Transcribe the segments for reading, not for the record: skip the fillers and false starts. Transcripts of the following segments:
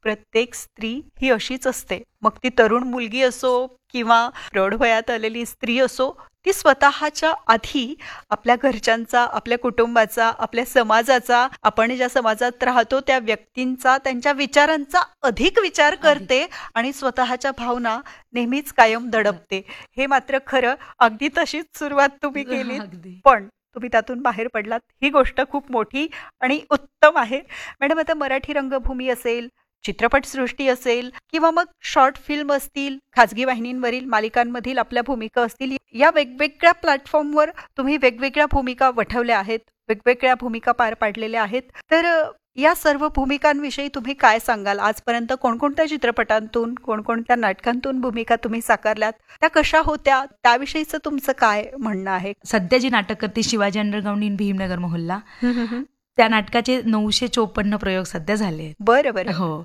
प्रत्येक स्त्री ही अशीच असते. मग ती तरुण मुलगी असो किंवा प्रौढवयात आलेली स्त्री असो, ती स्वतःच्या आधी आपल्या घरच्यांचा, आपल्या कुटुंबाचा, आपल्या समाजाचा, आपण ज्या समाजात राहतो त्या व्यक्तींचा, त्यांच्या विचारांचा अधिक विचार करते आणि स्वतःच्या भावना नेहमीच कायम दडपते. हे मात्र खरं. अगदी तशीच सुरुवात तुम्ही केली, पण तुम्ही त्यातून बाहेर पडलात, ही गोष्ट खूप मोठी आणि उत्तम आहे. मॅडम, आता मराठी रंगभूमी असेल, चित्रपटसृष्टी असेल किंवा मग शॉर्ट फिल्म असतील, खाजगी वाहिनींवरील मालिकांमधील आपल्या भूमिका असतील, या वेगवेगळ्या प्लॅटफॉर्मवर तुम्ही वेगवेगळ्या भूमिका वठवल्या आहेत, वेगवेगळ्या भूमिका पार पाडलेल्या आहेत. तर या सर्व भूमिकांविषयी तुम्ही काय सांगाल? आजपर्यंत कोणकोणत्या चित्रपटांतून, कोणकोणत्या नाटकांतून भूमिका तुम्ही साकारल्यात, त्या कशा होत्या, त्याविषयीचं तुमचं काय म्हणणं आहे? सध्या जी नाटक करते शिवाजी अंडरग्राऊंड इन भीमनगर मोहल्ला, त्या नाटकाचे 954 प्रयोग सध्या झाले. बरं बरं. हो.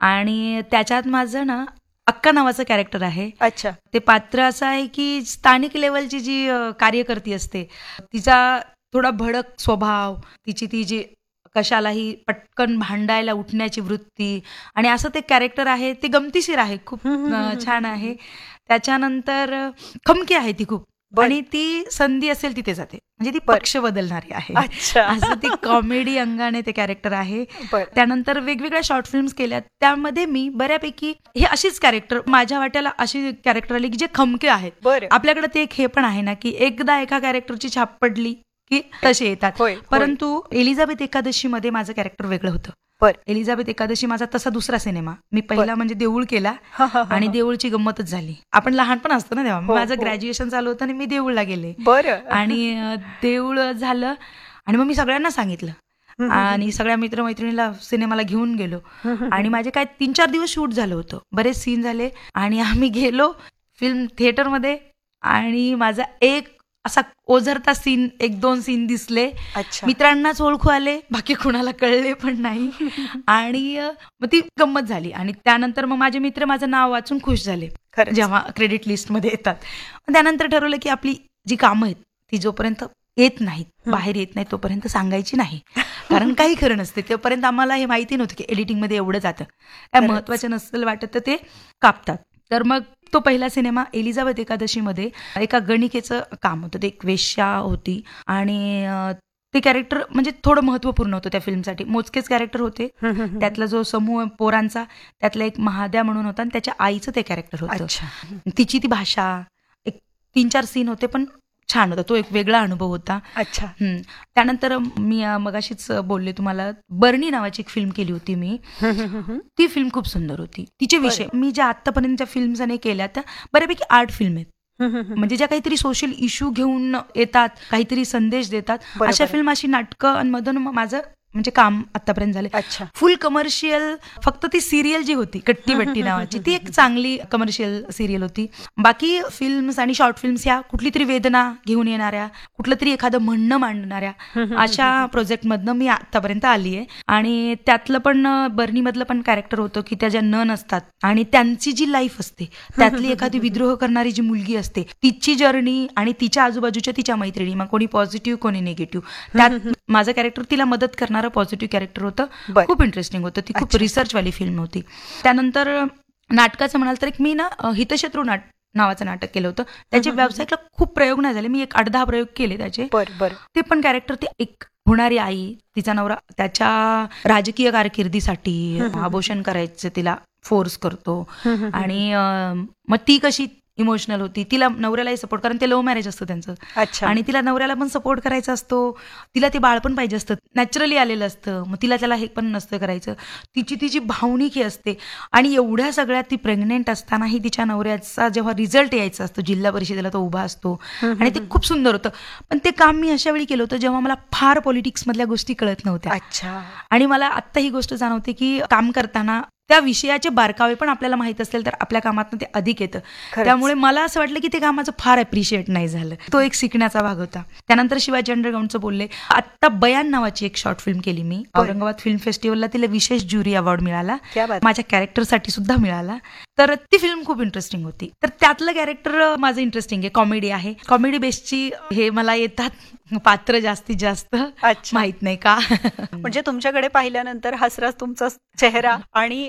आणि त्याच्यात माझं ना अक्का नावाचं कॅरेक्टर आहे. अच्छा. ते पात्र असं आहे की स्थानिक लेवलची जी कार्यकर्ती असते, तिचा थोडा भडक स्वभाव, तिची ती जी कशालाही पटकन भांडायला उठण्याची वृत्ती, आणि असं ते कॅरेक्टर आहे. ते गमतीशीर आहे, खूप छान आहे. त्याच्यानंतर खमकी आहे ती खूप, आणि ती संधी असेल तिथे जाते, म्हणजे ती पक्ष बदलणारी आहे. असं ती कॉमेडी अंगाने ते कॅरेक्टर आहे. त्यानंतर वेगवेगळ्या शॉर्ट फिल्म्स केल्या, त्यामध्ये मी बऱ्यापैकी हे अशीच कॅरेक्टर, माझ्या वाट्याला अशी कॅरेक्टर आली की जे खमके आहेत. आपल्याकडे ते एक हे पण आहे ना की एकदा एका कॅरेक्टरची छाप पडली की तसे येतात. परंतु एलिझाबेथ एकादशी मध्ये माझं कॅरेक्टर वेगळं होतं. एलिझाबेथ एकादशी माझा तसा दुसरा सिनेमा. मी पहिला म्हणजे देऊळ केला, आणि देऊळची गंमतच झाली. आपण लहानपण असतं ना तेव्हा. माझं ग्रॅज्युएशन चालू होतं आणि मी देऊळला गेले, आणि देऊळ झालं, आणि मग मी सगळ्यांना सांगितलं, आणि सगळ्या मित्रमैत्रिणीला सिनेमाला घेऊन गेलो, आणि माझे काय 3-4 दिवस शूट झालं होतं, बरेच सीन झाले, आणि आम्ही गेलो फिल्म थिएटरमध्ये, आणि माझा एक असा ओझरता सीन, 1-2 सीन दिसले. मित्रांनाच ओळखू आले, बाकी कुणाला कळले पण नाही. आणि मग ती गंमत झाली. आणि त्यानंतर मग माझे मित्र माझं नाव वाचून खुश झाले जेव्हा क्रेडिट लिस्ट मध्ये येतात. त्यानंतर ठरवलं की आपली जी कामं आहेत ती जोपर्यंत येत नाहीत, बाहेर येत नाही, तोपर्यंत सांगायची नाही, कारण काही खरं नसते. तोपर्यंत आम्हाला हे माहिती नव्हतं की एडिटिंग मध्ये एवढं जातं, काय महत्वाचं नसेल वाटत तर ते कापतात. तर मग तो पहिला सिनेमा एलिझाबेथ एकादशीमध्ये एका गणिकेचं काम होतं. ते एक वेश्या होती, आणि ते कॅरेक्टर म्हणजे थोडं महत्वपूर्ण होतं त्या फिल्मसाठी. मोजकेच कॅरेक्टर होते. त्यातला जो समूह पोरांचा, त्यातला एक महाद्या म्हणून होता, आणि त्याच्या आईचं ते कॅरेक्टर होतं. तिची ती भाषा, एक 3-4 सीन होते, पण छान होता. तो एक वेगळा अनुभव होता. त्यानंतर मी मगाशीच बोलले तुम्हाला, बर्नी नावाची एक फिल्म केली होती मी. ती फिल्म खूप सुंदर होती. तिचे विषय मी ज्या आतापर्यंतच्या फिल्म्स केल्या त्या बऱ्यापैकी आर्ट फिल्म आहेत, म्हणजे ज्या काहीतरी सोशल इश्यू घेऊन येतात, काहीतरी संदेश देतात, अशा फिल्म, अशी नाटकं मधून माझं म्हणजे काम आतापर्यंत झाले. फुल कमर्शियल. फक्त ती सिरियल जी होती कट्टी बट्टी नावाची, ती एक चांगली कमर्शियल सिरियल होती. बाकी फिल्म्स आणि शॉर्ट फिल्म्स ह्या कुठली तरी वेदना घेऊन येणाऱ्या, कुठलं तरी एखादं म्हणणं मांडणाऱ्या, अशा प्रोजेक्ट मधनं मी आतापर्यंत आली आहे. आणि त्यातलं पण बर्नीमधलं पण कॅरेक्टर होतं की त्या ज्या नन असतात, आणि त्यांची जी लाईफ असते, त्यातली एखादी विद्रोह करणारी जी मुलगी असते, तिची जर्नी, आणि तिच्या आजूबाजूच्या तिच्या मैत्रिणी, मग कोणी पॉझिटिव्ह कोणी निगेटिव्ह, त्यात माझं कॅरेक्टर तिला मदत करणार पॉझिटिव्ह कॅरेक्टर होतं. खूप इंटरेस्टिंग होतं. ती खूप रिसर्च वाली फिल्म होती. त्यानंतर नाटकाचं म्हणाल तर एक मी ना हितशत्रू नावाचं नाटक केलं होतं. त्याचे व्यावसायिकला खूप प्रयोग नाही झाले, मी एक 8-10 प्रयोग केले त्याचे. ते पण कॅरेक्टर, ते एक होणारी आई, तिचा नवरा त्याच्या राजकीय कारकिर्दीसाठी अबॉर्शन करायचं तिला फोर्स करतो, आणि मग ती कशी इमोशनल होती. तिला नवऱ्यालाही सपोर्ट, कारण ते लव्ह मॅरेज असतं त्यांचं, आणि तिला नवऱ्याला पण सपोर्ट करायचा असतो. तिला ते बाळ पण पाहिजे असतं, नॅचरली आलेलं असतं, मग तिला त्याला हे पण नसतं करायचं. तिची भावनिकी असते, आणि एवढ्या सगळ्यात ती प्रेग्नेंट असतानाही तिच्या नवऱ्याचा जेव्हा रिझल्ट यायचा असतो जिल्हा परिषदेला, तो उभा असतो, आणि ते खूप सुंदर होतं. पण ते काम मी अशा वेळी केलं होतं जेव्हा मला फार पॉलिटिक्स मधल्या गोष्टी कळत नव्हत्या. आणि मला आत्ता ही गोष्ट जाणवते की काम करताना त्या विषयाचे बारकावे पण आपल्याला माहित असेल तर आपल्या कामातनं ते अधिक येतं. त्यामुळे मला असं वाटलं की ते कामाचं फार अप्रिशिएट नाही झालं. तो एक शिकण्याचा भाग होता. त्यानंतर शिवाजी अंडरग्राऊंडचं बोलले. आता बयान नावाची एक शॉर्ट फिल्म केली मी औरंगाबाद फिल्म फेस्टिवलला. तिला विशेष ज्युरी अवॉर्ड मिळाला, माझ्या कॅरेक्टरसाठी सुद्धा मिळाला. तर ती फिल्म खूप इंटरेस्टिंग होती. तर त्यातलं कॅरेक्टर माझं इंटरेस्टिंग आहे, कॉमेडी आहे. कॉमेडी बेस्टची हे मला येतात पात्र जास्तीत जास्त, माहित नाही का. म्हणजे तुमच्याकडे पाहिल्यानंतर हसराच तुमचा चेहरा आणि